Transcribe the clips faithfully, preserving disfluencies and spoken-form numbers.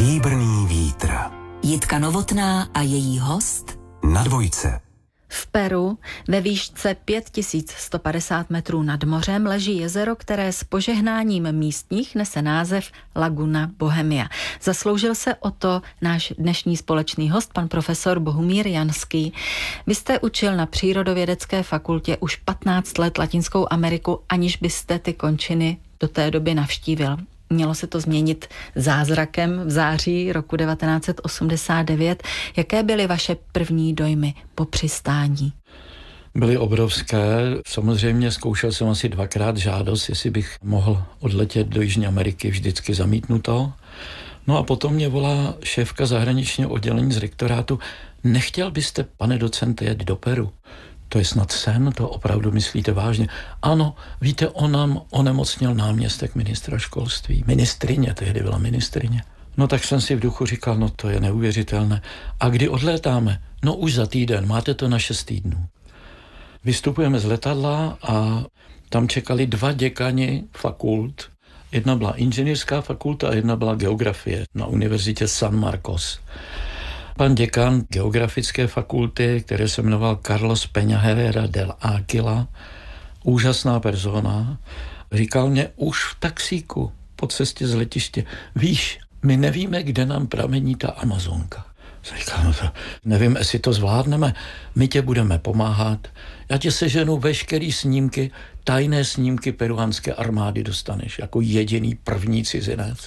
Stříbrný vítr. Jitka Novotná a její host Na dvojce. V Peru ve výšce pět tisíc sto padesát metrů nad mořem leží jezero, které s požehnáním místních nese název Laguna Bohemia. Zasloužil se o to náš dnešní společný host, pan profesor Bohumír Janský. Vy jste učil na Přírodovědecké fakultě už patnáct let Latinskou Ameriku, aniž byste ty končiny do té doby navštívil. Mělo se to změnit zázrakem v září roku devatenáct set osmdesát devět. Jaké byly vaše první dojmy po přistání? Byly obrovské. Samozřejmě zkoušel jsem asi dvakrát žádost, jestli bych mohl odletět do Jižní Ameriky, vždycky zamítnuto. No a potom mě volá šéfka zahraničního oddělení z rektorátu. Nechtěl byste, pane docente, jet do Peru? To je snad sen, to opravdu myslíte vážně? Ano, víte, on nám onemocněl náměstek ministra školství. Ministrině, tehdy byla ministrině. No tak jsem si v duchu říkal, no to je neuvěřitelné. A kdy odlétáme? No už za týden, máte to na šest týdnů. Vystupujeme z letadla a tam čekali dva děkani fakult. Jedna byla inženýrská fakulta a jedna byla geografie na univerzitě San Marcos. Pan děkan geografické fakulty, který se jmenoval Carlos Peña Herrera del Águila, úžasná persona, říkal mě už v taxíku po cestě z letiště, víš, my nevíme, kde nám pramení ta Amazonka. Říkal, no to, nevím, jestli to zvládneme, my tě budeme pomáhat, já tě seženu veškerý snímky, tajné snímky peruánské armády dostaneš, jako jediný první cizinec.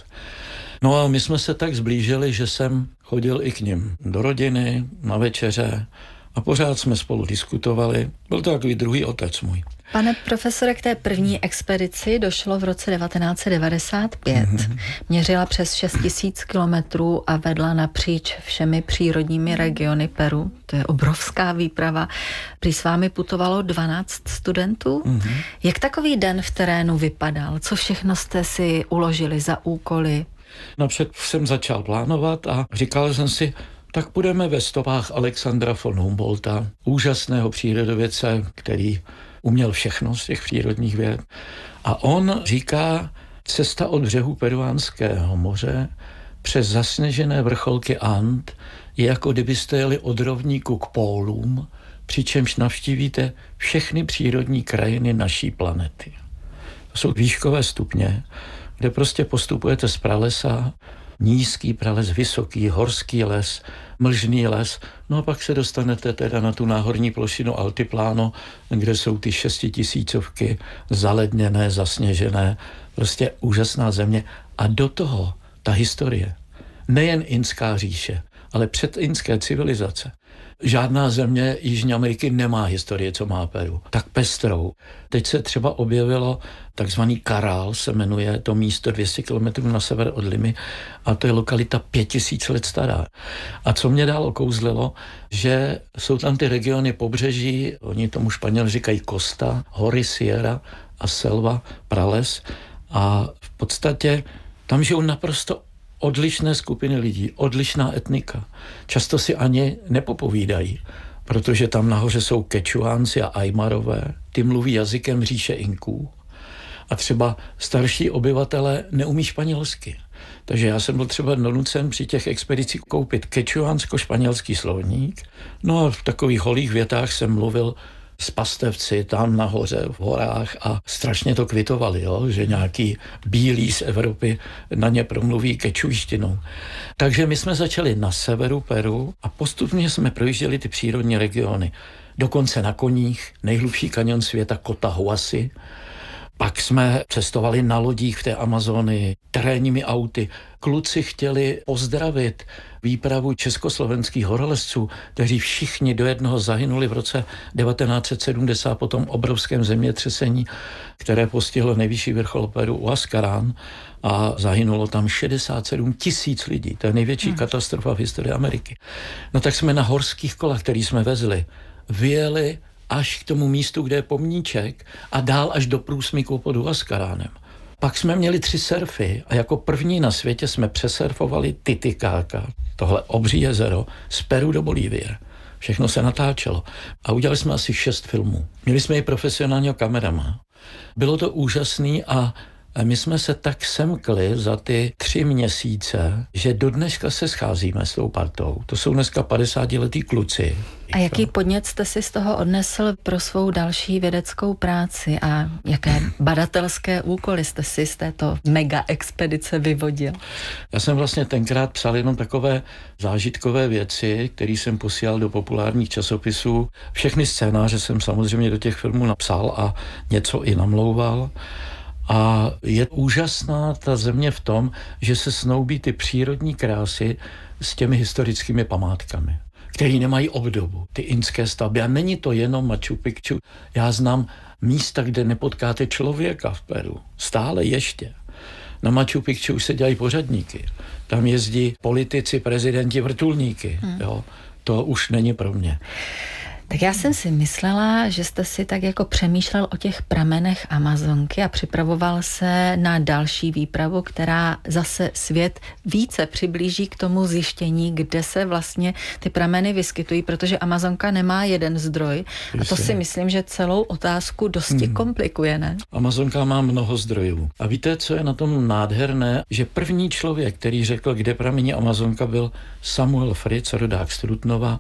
No a my jsme se tak zblížili, že jsem chodil i k nim do rodiny, na večeře a pořád jsme spolu diskutovali. Byl to takový druhý otec můj. Pane profesore, k té první expedici došlo v roce devatenáct set devadesát pět. Mm-hmm. Měřila přes šest tisíc kilometrů a vedla napříč všemi přírodními regiony Peru. To je obrovská výprava. Prý s vámi putovalo dvanáct studentů. Mm-hmm. Jak takový den v terénu vypadal? Co všechno jste si uložili za úkoly? Napřed jsem začal plánovat a říkal jsem si, tak půjdeme ve stopách Alexandra von Humboldta, úžasného přírodovědce, který uměl všechno z těch přírodních věd. A on říká, cesta od břehu Peruánského moře přes zasněžené vrcholky And je jako kdybyste jeli od rovníku k pólům, přičemž navštívíte všechny přírodní krajiny naší planety. To jsou výškové stupně, kde prostě postupujete z pralesa, nízký prales, vysoký, horský les, mlžný les, no a pak se dostanete teda na tu náhorní plošinu Altiplano, kde jsou ty šestitisícovky zaledněné, zasněžené, prostě úžasná země. A do toho ta historie, nejen Inská říše, ale předinské civilizace. Žádná země Jižní Ameriky nemá historii, co má Peru. Tak pestrou. Teď se třeba objevilo takzvaný Karál, se jmenuje to místo dvě stě kilometrů na sever od Limy a to je lokalita pět tisíc let stará. A co mě dál okouzlilo, že jsou tam ty regiony pobřeží, oni tomu Španěl říkají Costa, hory, Sierra a selva, prales a v podstatě tam žijou naprosto odlišné skupiny lidí, odlišná etnika. Často si ani nepopovídají, protože tam nahoře jsou Kečuánci a Ajmarové, ty mluví jazykem říše Inků. A třeba starší obyvatelé neumí španělsky. Takže já jsem byl třeba donucen při těch expedicích koupit kečuánsko-španělský slovník. No a v takových holých větách jsem mluvil s pastevci tam nahoře v horách a strašně to kvitovali, jo? Že nějaký bílí z Evropy na ně promluví kečujštinou. Takže my jsme začali na severu Peru a postupně jsme projížděli ty přírodní regiony. Dokonce na koních, nejhlubší kanion světa Cotahuasi. Pak jsme cestovali na lodích v té Amazonii, terénními auty. Kluci chtěli pozdravit výpravu československých horolezců, kteří všichni do jednoho zahynuli v roce devatenáct set sedmdesát po tom obrovském zemětřesení, které postihlo nejvyšší vrchol Peru Huascarán a zahynulo tam šedesát sedm tisíc lidí. To je největší hmm. katastrofa v historii Ameriky. No tak jsme na horských kolách, který jsme vezli, vyjeli až k tomu místu, kde je pomníček a dál až do průsmyku pod Huascaránem. Pak jsme měli tři surfy a jako první na světě jsme přesurfovali Titicaca, tohle obří jezero, z Peru do Bolívie. Všechno se natáčelo a udělali jsme asi šest filmů. Měli jsme i profesionálního kameramana. Bylo to úžasný a A my jsme se tak semkli za ty tři měsíce, že do dneška se scházíme s tou partou. To jsou dneska padesátiletí kluci. A jaký podnět jste si z toho odnesl pro svou další vědeckou práci a jaké badatelské úkoly jste si z této mega expedice vyvodil? Já jsem vlastně tenkrát psal jenom takové zážitkové věci, které jsem posílal do populárních časopisů. Všechny scénáře jsem samozřejmě do těch filmů napsal a něco i namlouval. A je úžasná ta země v tom, že se snoubí ty přírodní krásy s těmi historickými památkami, které nemají obdobu, ty inské stavby. A není to jenom Machu Picchu. Já znám místa, kde nepotkáte člověka v Peru. Stále ještě. Na Machu Picchu už se dělají pořadníky. Tam jezdí politici, prezidenti, vrtulníky. Hmm. Jo. To už není pro mě. Tak já jsem si myslela, že jste si tak jako přemýšlel o těch pramenech Amazonky a připravoval se na další výpravu, která zase svět více přiblíží k tomu zjištění, kde se vlastně ty prameny vyskytují, protože Amazonka nemá jeden zdroj a to si myslím, že celou otázku dosti hmm. komplikuje, ne? Amazonka má mnoho zdrojů. A víte, co je na tom nádherné? Že první člověk, který řekl, kde pramení Amazonka, byl Samuel Fritz, rodák z Trutnova,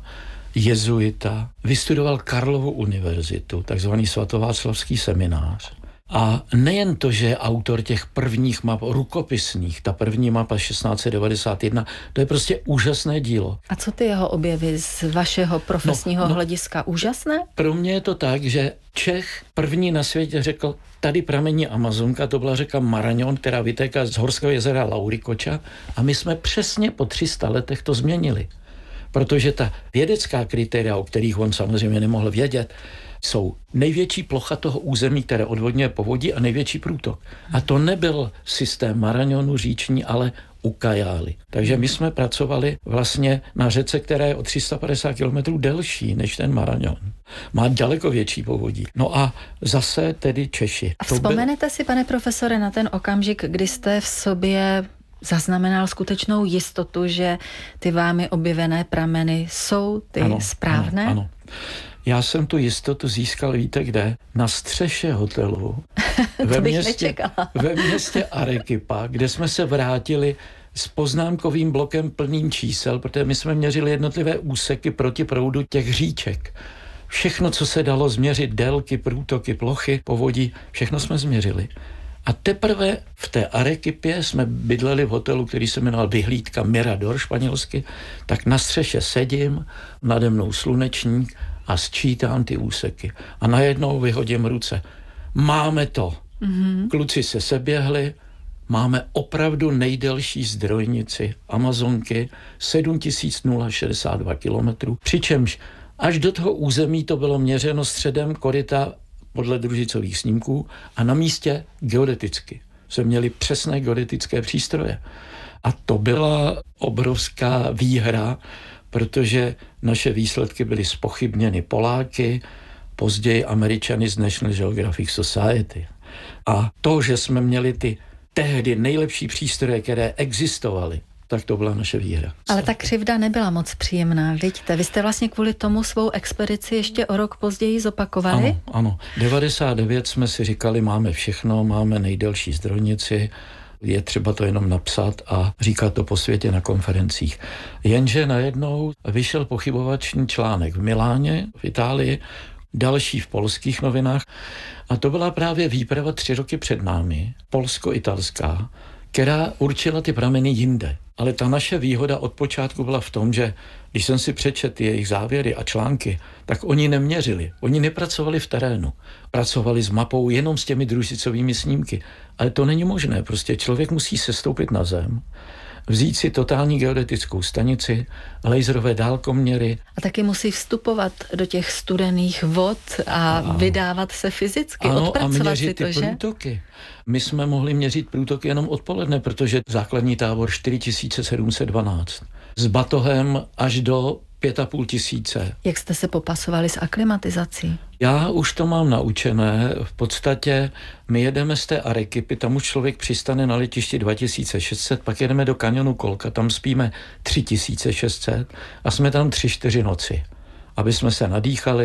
jezuita, vystudoval Karlovu univerzitu, takzvaný svatováclavský seminář. A nejen to, že je autor těch prvních map rukopisných, ta první mapa šestnáct set devadesát jedna, to je prostě úžasné dílo. A co ty jeho objevy z vašeho profesního no, no, hlediska? Úžasné? Pro mě je to tak, že Čech první na světě řekl, tady pramení Amazonka, to byla řeka Marañón, která vytéká z horského jezera Laurikoča a my jsme přesně po tři sta letech to změnili. Protože ta vědecká kritéria, o kterých on samozřejmě nemohl vědět, jsou největší plocha toho území, které odvodňuje povodí a největší průtok. A to nebyl systém Marañónu říční, ale Ucayali. Takže my jsme pracovali vlastně na řece, která je o tři sta padesát kilometrů delší než ten Marañón. Má daleko větší povodí. No a zase tedy Češi. A vzpomenete si, pane profesore, na ten okamžik, kdy jste v sobě zaznamenal skutečnou jistotu, že ty vámi objevené prameny jsou ty ano, správné? Ano, ano. Já jsem tu jistotu získal, víte kde? Na střeše hotelu ve, městě, ve městě Arequipa, kde jsme se vrátili s poznámkovým blokem plným čísel, protože my jsme měřili jednotlivé úseky proti proudu těch říček. Všechno, co se dalo změřit, délky, průtoky, plochy, povodí, všechno jsme změřili. A teprve v té Arequipě jsme bydleli v hotelu, který se jmenoval Vyhlídka Mirador španělsky, tak na střeše sedím, nade mnou slunečník a sčítám ty úseky. A najednou vyhodím ruce. Máme to. Mm-hmm. Kluci se seběhli, máme opravdu nejdelší zdrojnici Amazonky, sedm tisíc šedesát dva kilometrů, přičemž až do toho území to bylo měřeno středem koryta podle družicových snímků a na místě geodeticky. Jsme měli přesné geodetické přístroje. A to byla obrovská výhra, protože naše výsledky byly zpochybněny Poláky, později Američany z National Geographic Society. A to, že jsme měli ty tehdy nejlepší přístroje, které existovaly, tak to byla naše výhra. Ale ta křivda nebyla moc příjemná, vidíte? Vy jste vlastně kvůli tomu svou expedici ještě o rok později zopakovali? Ano, ano. devadesát devět jsme si říkali, máme všechno, máme nejdelší zdrojnici, je třeba to jenom napsat a říkat to po světě na konferencích. Jenže najednou vyšel pochybovačný článek v Miláně, v Itálii, další v polských novinách a to byla právě výprava tři roky před námi, polsko-italská, která určila ty prameny jinde. Ale ta naše výhoda od počátku byla v tom, že když jsem si přečetl jejich závěry a články, tak oni neměřili, oni nepracovali v terénu. Pracovali s mapou jenom s těmi družicovými snímky. Ale to není možné, prostě člověk musí sestoupit na zem, vzít si totální geodetickou stanici, laserové dálkoměry. A taky musí vstupovat do těch studených vod a, a vydávat se fyzicky, ano, odpracovat a měřit si to, ty že? průtoky. My jsme mohli měřit průtoky jenom odpoledne, protože základní tábor čtyři tisíce sedm set dvanáct. S batohem až do pět a půl tisíce. Jak jste se popasovali s aklimatizací? Já už to mám naučené. V podstatě my jedeme z té Arequipy, tam už člověk přistane na letišti dva tisíce šest set, pak jedeme do kanionu Kolka, tam spíme tři tisíce šest set a jsme tam tři, čtyři noci, aby jsme se nadýchali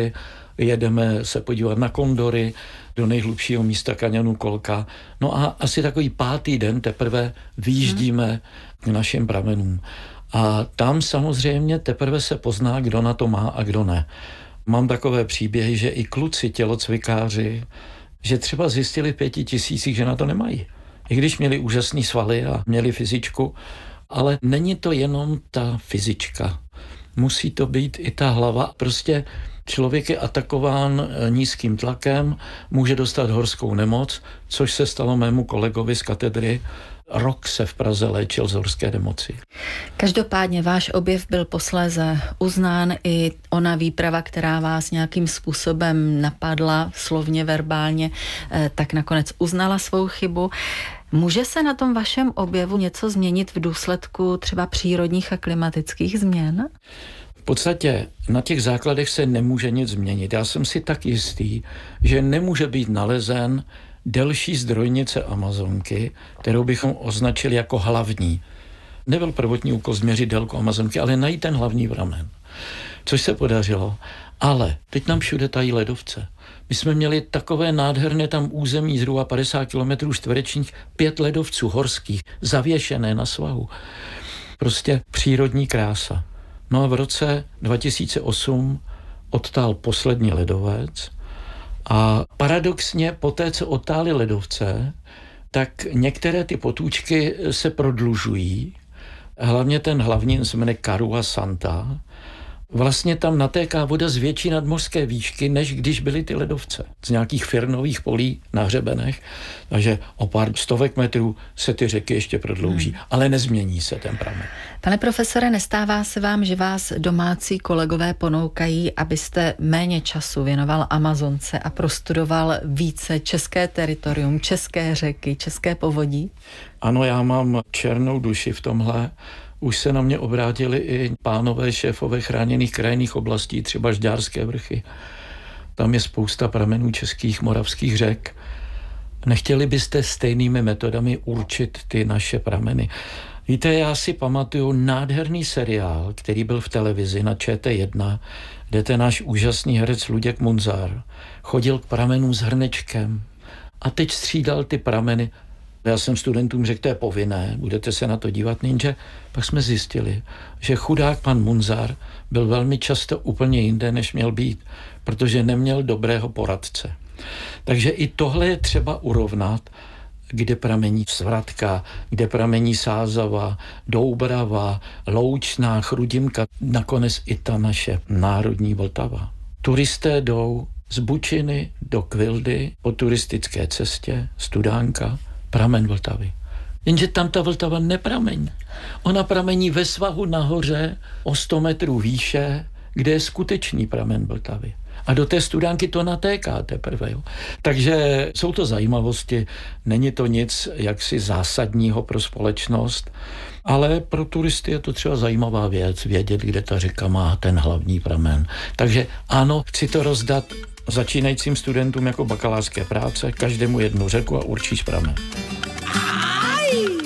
jedeme se podívat na kondory, do nejhlubšího místa kaňonu Kolka. No a asi takový pátý den teprve vyjíždíme k našim pramenům. A tam samozřejmě teprve se pozná, kdo na to má a kdo ne. Mám takové příběhy, že i kluci tělocvikáři, že třeba zjistili v pěti tisících, že na to nemají. I když měli úžasný svaly a měli fyzičku, ale není to jenom ta fyzička. Musí to být i ta hlava. Prostě člověk je atakován nízkým tlakem, může dostat horskou nemoc, což se stalo mému kolegovi z katedry. Rok se v Praze léčil z horské nemoci. Každopádně váš objev byl posléze uznán, i ona výprava, která vás nějakým způsobem napadla, slovně, verbálně, tak nakonec uznala svou chybu. Může se na tom vašem objevu něco změnit v důsledku třeba přírodních a klimatických změn? V podstatě na těch základech se nemůže nic změnit. Já jsem si tak jistý, že nemůže být nalezen delší zdrojnice Amazonky, kterou bychom označili jako hlavní. Nebyl prvotní úkol změřit délku Amazonky, ale najít ten hlavní pramen. Což se podařilo. Ale teď nám všude tají ledovce. My jsme měli takové nádherné tam území zhruba padesát kilometrů čtverečních, pět ledovců horských, zavěšené na svahu. Prostě přírodní krása. No a v roce dva tisíce osm odtál poslední ledovec a paradoxně po té, co odtály ledovce, tak některé ty potůčky se prodlužují. Hlavně ten hlavní se jmenuje Karua Santa. Vlastně tam natéká voda z větší nadmořské výšky, než když byly ty ledovce. Z nějakých firnových polí na hřebenech. Takže o pár stovek metrů se ty řeky ještě prodlouží. Hmm. Ale nezmění se ten pramen. Pane profesore, nestává se vám, že vás domácí kolegové ponoukají, abyste méně času věnoval Amazonce a prostudoval více české teritorium, české řeky, české povodí? Ano, já mám černou duši v tomhle. Už se na mě obrátili i pánové šéfové chráněných krajinných oblastí, třeba Žďárské vrchy. Tam je spousta pramenů českých, moravských řek. Nechtěli byste stejnými metodami určit ty naše prameny? Víte, já si pamatuju nádherný seriál, který byl v televizi na Č T jedna, kde ten náš úžasný herec Luděk Munzar chodil k pramenům s hrnečkem a teď střídal ty prameny. Já jsem studentům řekl, to je povinné, budete se na to dívat, ninže. Pak jsme zjistili, že chudák pan Munzar byl velmi často úplně jinde, než měl být, protože neměl dobrého poradce. Takže i tohle je třeba urovnat, kde pramení Svratka, kde pramení Sázava, Doubrava, Loučná, Chrudimka, nakonec i ta naše národní Vltava. Turisté jdou z Bučiny do Kvildy po turistické cestě, Studánka, pramen Vltavy. Jenže tam ta Vltava nepramení. Ona pramení ve svahu nahoře o sto metrů výše, kde je skutečný pramen Vltavy. A do té Studánky to natéká teprve. Jo. Takže jsou to zajímavosti, není to nic jaksi zásadního pro společnost, ale pro turisty je to třeba zajímavá věc, vědět, kde ta řeka má ten hlavní pramen. Takže ano, chci to rozdat začínajícím studentům jako bakalářské práce, každému jednu řeku a určíš pramen.